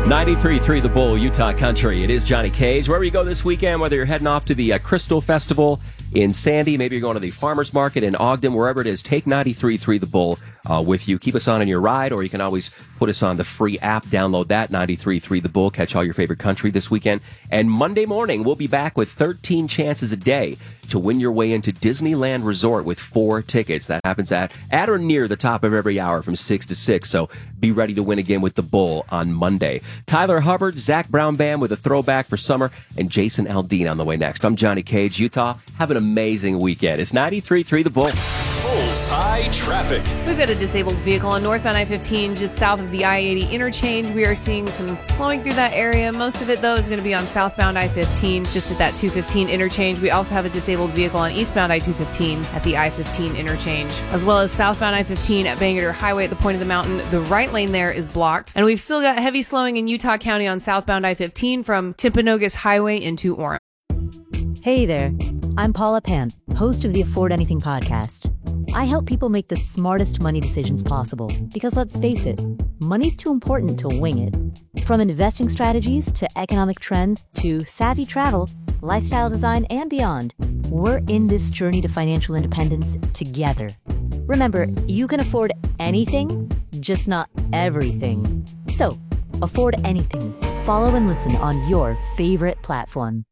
93.3 The Bull, Utah Country. It is Johnny Cage. Wherever you go this weekend, whether you're heading off to the Crystal Festival in Sandy, maybe you're going to the Farmers Market in Ogden, wherever it is, take 93.3 The Bull with you. Keep us on your ride, or you can always put us on the free app. Download that, 93.3 The Bull. Catch all your favorite country this weekend. And Monday morning, we'll be back with 13 chances a day to win your way into Disneyland Resort with 4 tickets. That happens at or near the top of every hour from 6 to 6. So be ready to win again with the Bull on Monday. Tyler Hubbard, Zach Brown Band with a throwback for summer, and Jason Aldean on the way next. I'm Johnny Cage, Utah. Have an amazing weekend. It's 93.3 The Bull. Bullseye traffic. We've got a disabled vehicle on northbound I-15 just south of the I-80 interchange. We are seeing some slowing through that area. Most of it, though, is going to be on southbound I-15 just at that 215 interchange. We also have a disabled vehicle on eastbound I-215 at the I-15 interchange, as well as southbound I-15 at Bangerter Highway at the point of the mountain. The right lane there is blocked. And we've still got heavy slowing in Utah County on southbound I-15 from Timpanogos Highway into Orem. Hey there, I'm Paula Pant, host of the Afford Anything podcast. I help people make the smartest money decisions possible because, let's face it, money's too important to wing it. From investing strategies to economic trends to savvy travel, lifestyle design, and beyond, we're in this journey to financial independence together. Remember, you can afford anything, just not everything. So, afford anything. Follow and listen on your favorite platform.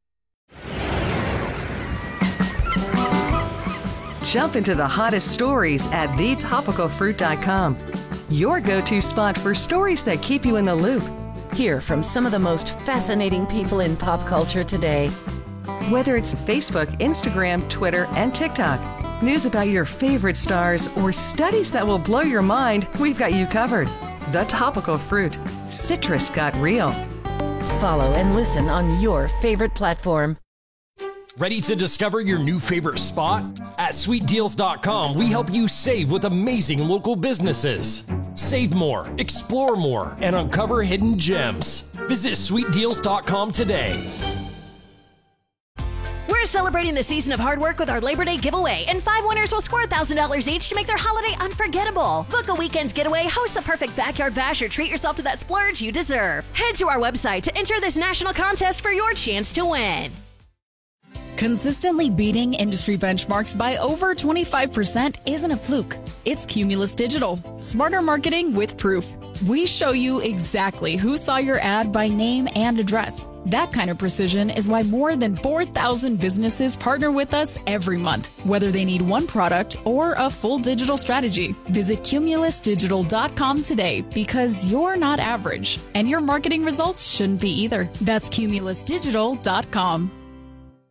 Jump into the hottest stories at thetopicalfruit.com. Your go-to spot for stories that keep you in the loop. Hear from some of the most fascinating people in pop culture today. Whether it's Facebook, Instagram, Twitter, and TikTok, news about your favorite stars, or studies that will blow your mind, we've got you covered. The Topical Fruit. Citrus got real. Follow and listen on your favorite platform. Ready to discover your new favorite spot? At sweetdeals.com, we help you save with amazing local businesses. Save more, explore more, and uncover hidden gems. Visit sweetdeals.com today. We're celebrating the season of hard work with our Labor Day giveaway, and 5 winners will score $1,000 each to make their holiday unforgettable. Book a weekend getaway, host the perfect backyard bash, or treat yourself to that splurge you deserve. Head to our website to enter this national contest for your chance to win. Consistently beating industry benchmarks by over 25% isn't a fluke. It's Cumulus Digital. Smarter marketing with proof. We show you exactly who saw your ad by name and address. That kind of precision is why more than 4,000 businesses partner with us every month, whether they need one product or a full digital strategy. Visit cumulusdigital.com today because you're not average, and your marketing results shouldn't be either. That's cumulusdigital.com.